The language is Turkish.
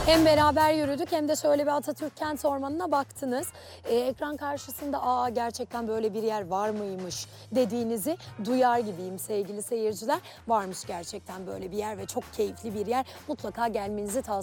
Hem beraber yürüdük hem de şöyle bir Atatürk Kent Ormanı'na baktınız. Ekran karşısında gerçekten böyle bir yer var mıymış dediğinizi duyar gibiyim sevgili seyirciler. Varmış gerçekten böyle bir yer ve çok keyifli bir yer. Mutlaka gelmenizi tavsiye ederim.